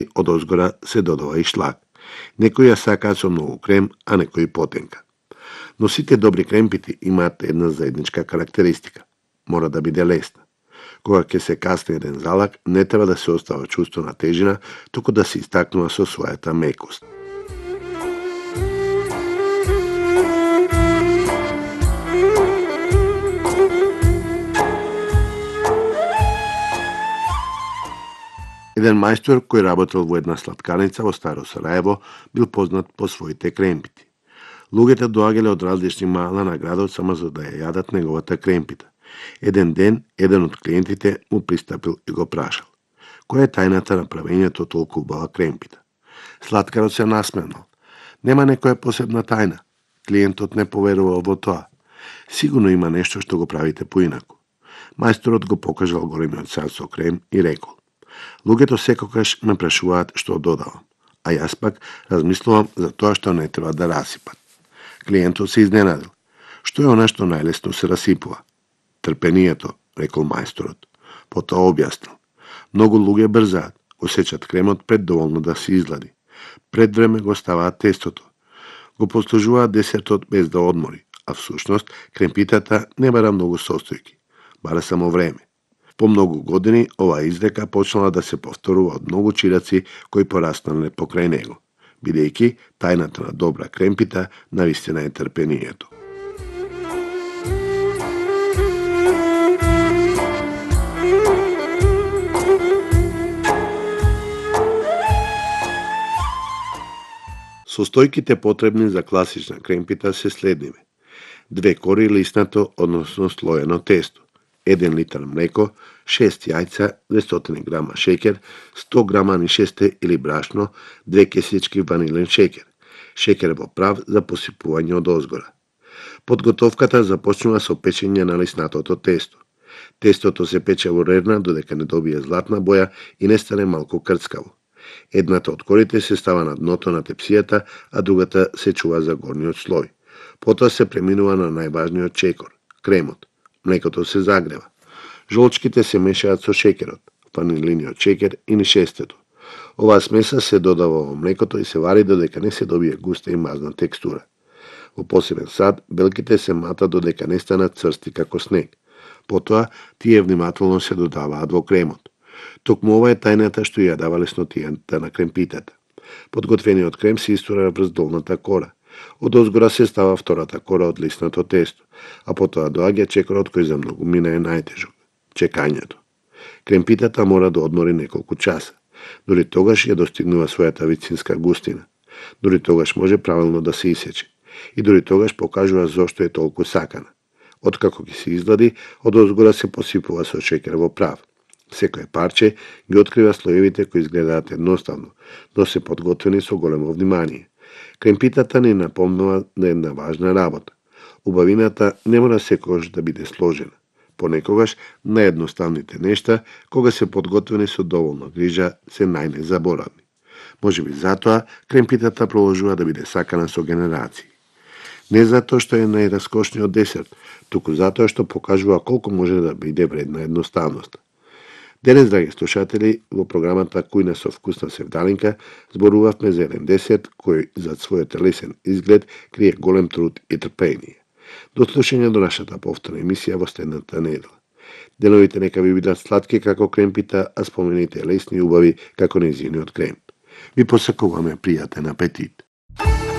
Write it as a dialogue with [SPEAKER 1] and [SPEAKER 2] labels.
[SPEAKER 1] одозгора се додава и шлак. Некои ја сакаат со многу крем, а некои потенка. Но сите добри кремпити имаат една заедничка карактеристика. Мора да биде лесна. Кога ќе се касне еден залак, не треба да се остава чувство на тежина, туку да се истакнува со својата мекост. Еден мајстор кој работел во една сладкарница во Старо Сараево бил познат по своите кремпити. Луѓето доаѓале од различни мала на градот само за да ја јадат неговата кремпита. Еден ден, еден од клиентите му пристапил и го прашал: која е тајната на правењето толку убава кремпита? Сладкарот се насмевнал: нема некоја посебна тајна. Клиентот не поверувал во тоа. Сигурно има нешто што го правите поинаку. Мајсторот го покажал големиот сац со крем и рекол: луѓето секогаш ме прашуваат што додавам, а јас пак размислувам за тоа што не треба да расипат. Клиентот се изненадил. Што е она што најлесно се расипува? Трпението, рекол мајсторот. Потоа објаснил: многу луѓе брзаат, осеќат кремот пред доволно да се излади. Пред време го ставаат тестото. Го послужуваат десертот без да одмори, а всушност кремпитата не бара многу состојки, бара само време. По многу години оваа изрека почнала да се повторува од многу чираци кои пораснале покрај него, бидејќи тајната на добра кремпита навистина е трпението. Состојките потребни за класична кремпита се следниве: 2 кори лиснато, односно слоено тесто, 1 литар млеко, 6 јајца, 200 грама шеќер, 100 грама нишесте или брашно, 2 кесички ванилен шеќер, шеќер во прав за посипување од озгора. Подготовката започнува со печење на лиснатото тесто. Тестото се пече во рерна додека не добие златна боја и не стане малку крцкаво. Едната од корите се става на дното на тепсијата, а другата се чува за горниот слој. Потоа се преминува на најважниот чекор – кремот. Млекото се загрева. Жолчките се мешаат со шеќерот, ванилиниот шеќер и нишестето. Оваа смеса се додава во млекото и се вари додека не се добие густа и мазна текстура. Во посебен сад, белките се матат додека не станат црсти како снег. Потоа, тие внимателно се додаваат во кремот. Токму ова е тајната што ја дава леснотијата на кремпитата. Подготвениот крем се истура врз долната кора. Од озгора се става втората кора од лиснато тесто, а потоа доаѓа чекорот кој за многумина е најтежок – чекањето. Кремпитата мора да одмори неколку часа. Дори тогаш ја достигнува својата вицинска густина. Дори тогаш може правилно да се исече. И дори тогаш покажува зошто е толку сакана. Откако ги се излади, од озгора се посипува со шеќер во прав. Секој парче ги открива слоевите кои изгледаат едноставно, но се подготвени со големо внимание. Кремпитата ни напомнува на една важна работа. Убавината не мора секогаш да биде сложена. Понекогаш наједноставните нешта, кога се подготвени со доволно грижа, се најнезаборавни. Можеби затоа кремпитата продолжува да биде сакана со генерации. Не затоа што е најраскошниот десерт, туку затоа што покажува колку може да биде вредна едноставноста. Денес, драги слушатели, во програмата Кујна со вкусна севдалинка зборувавме за еден десерт кој зад својот телесен изглед крие голем труд и трпение. До слушање до нашата повторна емисија во следната недела. Деновите нека ви бидат сладки како кремпита, а спомените лесни и убави како нејзиниот крем. Ви посакуваме пријатен апетит.